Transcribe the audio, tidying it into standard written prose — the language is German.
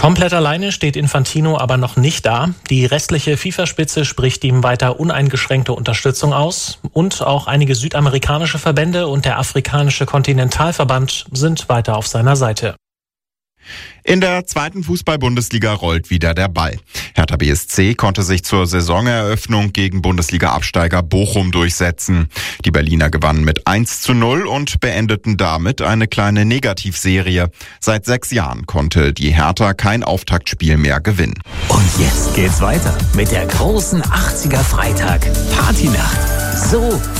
Komplett alleine steht Infantino aber noch nicht da. Die restliche FIFA-Spitze spricht ihm weiter uneingeschränkte Unterstützung aus. Und auch einige südamerikanische Verbände und der afrikanische Kontinentalverband sind weiter auf seiner Seite. In der zweiten Fußball-Bundesliga rollt wieder der Ball. Hertha BSC konnte sich zur Saisoneröffnung gegen Bundesliga-Absteiger Bochum durchsetzen. Die Berliner gewannen mit 1:0 und beendeten damit eine kleine Negativserie. Seit 6 Jahren konnte die Hertha kein Auftaktspiel mehr gewinnen. Und jetzt geht's weiter mit der großen 80er Freitag Partynacht. So